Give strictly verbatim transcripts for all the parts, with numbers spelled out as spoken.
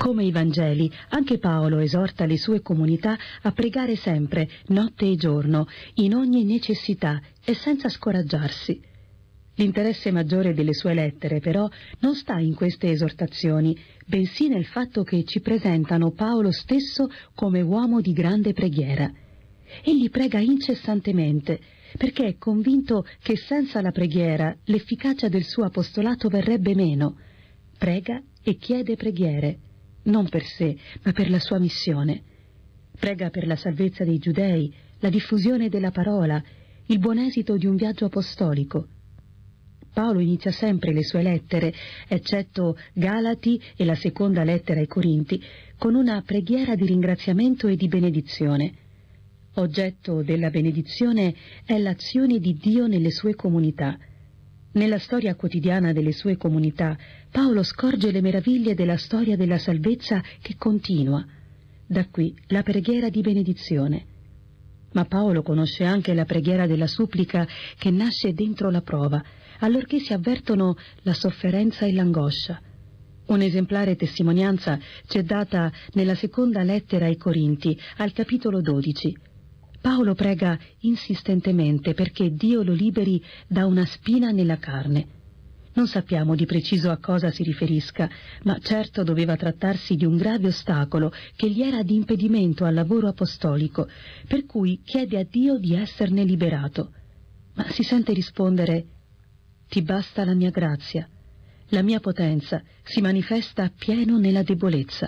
Come i Vangeli, anche Paolo esorta le sue comunità a pregare sempre, notte e giorno, in ogni necessità e senza scoraggiarsi. L'interesse maggiore delle sue lettere, però, non sta in queste esortazioni, bensì nel fatto che ci presentano Paolo stesso come uomo di grande preghiera. Egli prega incessantemente, perché è convinto che senza la preghiera l'efficacia del suo apostolato verrebbe meno. Prega e chiede preghiere, non per sé, ma per la sua missione. Prega per la salvezza dei giudei, la diffusione della parola, il buon esito di un viaggio apostolico. Paolo inizia sempre le sue lettere, eccetto Galati e la seconda lettera ai Corinti, con una preghiera di ringraziamento e di benedizione. Oggetto della benedizione è l'azione di Dio nelle sue comunità. Nella storia quotidiana delle sue comunità, Paolo scorge le meraviglie della storia della salvezza che continua. Da qui la preghiera di benedizione. Ma Paolo conosce anche la preghiera della supplica che nasce dentro la prova, allorché si avvertono la sofferenza e l'angoscia. Un'esemplare testimonianza c'è data nella seconda lettera ai Corinti, al capitolo dodici. Paolo prega insistentemente perché Dio lo liberi da una spina nella carne. Non sappiamo di preciso a cosa si riferisca, ma certo doveva trattarsi di un grave ostacolo che gli era di impedimento al lavoro apostolico, per cui chiede a Dio di esserne liberato. Ma si sente rispondere: «Ti basta la mia grazia, la mia potenza si manifesta appieno nella debolezza».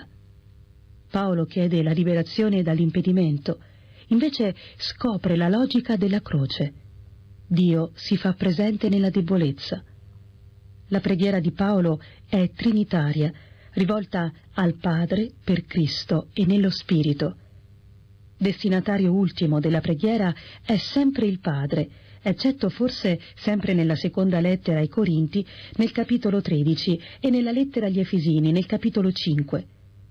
Paolo chiede la liberazione dall'impedimento, invece scopre la logica della croce. Dio si fa presente nella debolezza. La preghiera di Paolo è trinitaria, rivolta al Padre per Cristo e nello Spirito. Destinatario ultimo della preghiera è sempre il Padre, eccetto forse sempre nella seconda lettera ai Corinti, nel capitolo tredici, e nella lettera agli Efesini, nel capitolo cinque.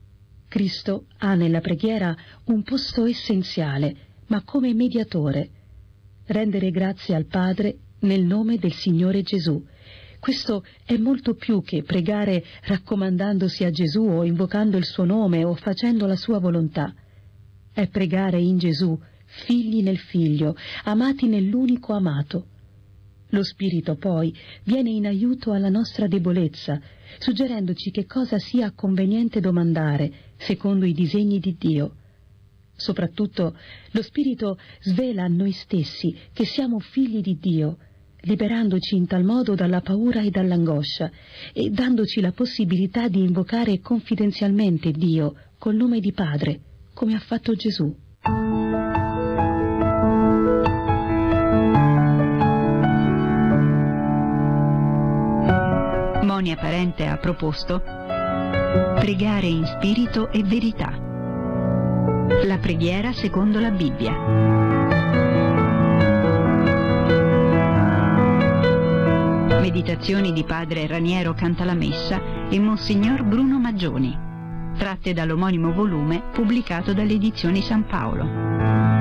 Cristo ha nella preghiera un posto essenziale, ma come mediatore. Rendere grazie al Padre nel nome del Signore Gesù. Questo è molto più che pregare raccomandandosi a Gesù o invocando il suo nome o facendo la sua volontà. È pregare in Gesù, figli nel Figlio, amati nell'unico amato. Lo Spirito poi viene in aiuto alla nostra debolezza, suggerendoci che cosa sia conveniente domandare, secondo i disegni di Dio. Soprattutto, lo Spirito svela a noi stessi che siamo figli di Dio, liberandoci in tal modo dalla paura e dall'angoscia, e dandoci la possibilità di invocare confidenzialmente Dio col nome di Padre, come ha fatto Gesù. Monia Parente ha proposto pregare in spirito e verità. La preghiera secondo la Bibbia. Meditazioni di padre Raniero Cantalamessa e Monsignor Bruno Maggioni, tratte dall'omonimo volume pubblicato dalle Edizioni San Paolo.